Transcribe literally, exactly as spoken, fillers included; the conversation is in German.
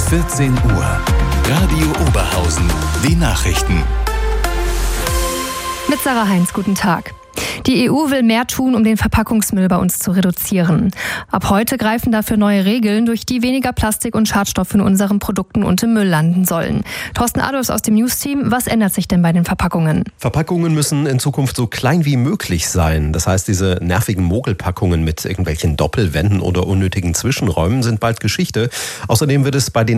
vierzehn Uhr. Radio Oberhausen. Die Nachrichten. Mit Sarah Heinz, guten Tag. Die E U will mehr tun, um den Verpackungsmüll bei uns zu reduzieren. Ab heute greifen dafür neue Regeln, durch die weniger Plastik und Schadstoffe in unseren Produkten und im Müll landen sollen. Thorsten Adolfs aus dem News-Team, was ändert sich denn bei den Verpackungen? Verpackungen müssen in Zukunft so klein wie möglich sein. Das heißt, diese nervigen Mogelpackungen mit irgendwelchen Doppelwänden oder unnötigen Zwischenräumen sind bald Geschichte. Außerdem wird es bei den